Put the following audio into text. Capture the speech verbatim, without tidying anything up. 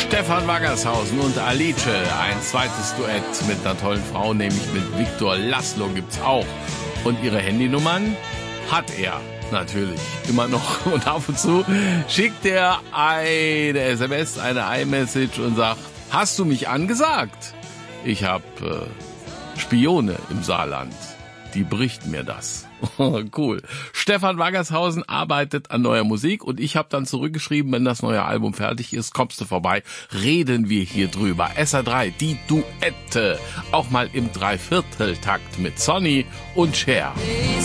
Stefan Waggershausen und Alice, ein zweites Duett mit einer tollen Frau, nämlich mit Viktor Laszlo gibt's auch. Und ihre Handynummern hat er natürlich immer noch. Und ab und zu schickt er eine S M S, eine iMessage und sagt, hast du mich angesagt? Ich habe äh, Spione im Saarland. Die berichten mir das. Cool. Stefan Waggershausen arbeitet an neuer Musik und ich habe dann zurückgeschrieben, wenn das neue Album fertig ist, kommst du vorbei, reden wir hier drüber. S R drei, die Duette, auch mal im Dreivierteltakt mit Sonny und Cher.